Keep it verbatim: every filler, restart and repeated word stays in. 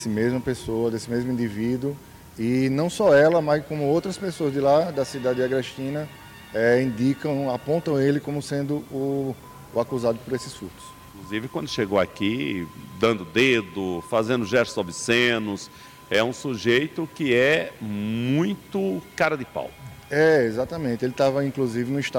Desse mesma pessoa, desse mesmo indivíduo, e não só ela, mas como outras pessoas de lá, da cidade de Agrestina, é, indicam, apontam ele como sendo o, o acusado por esses furtos. Inclusive, quando chegou aqui, dando dedo, fazendo gestos obscenos, é um sujeito que é muito cara de pau. É, exatamente. Ele estava, inclusive, no estado